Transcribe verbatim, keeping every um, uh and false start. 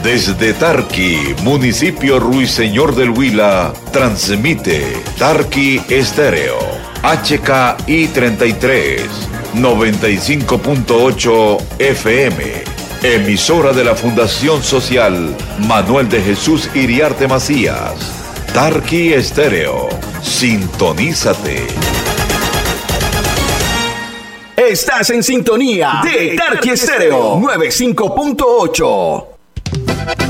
Desde Tarqui, municipio Ruiseñor del Huila, transmite Tarqui Estéreo, H K I treinta y tres, noventa y cinco punto ocho F M, emisora de la Fundación Social Manuel de Jesús Iriarte Macías. Tarqui Estéreo, sintonízate. Estás en sintonía de Tarqui Estéreo noventa y cinco punto ocho.